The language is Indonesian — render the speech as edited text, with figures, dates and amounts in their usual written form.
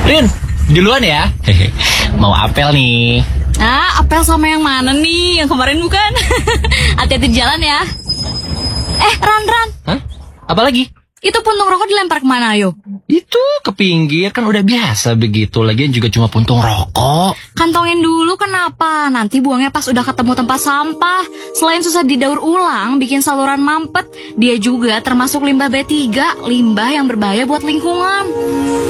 Rin, duluan ya. Mau apel nih. Ah, apel sama yang mana nih? Yang kemarin bukan? Hati-hati di jalan ya. Ran. Hah? Apa lagi? Itu puntung rokok dilempar kemana, ayo? Itu ke pinggir, kan udah biasa begitu. Lagian juga cuma puntung rokok. Kantongin dulu, kenapa? Nanti buangnya pas udah ketemu tempat sampah. Selain susah didaur ulang, bikin saluran mampet, dia juga termasuk limbah B3, limbah yang berbahaya buat lingkungan.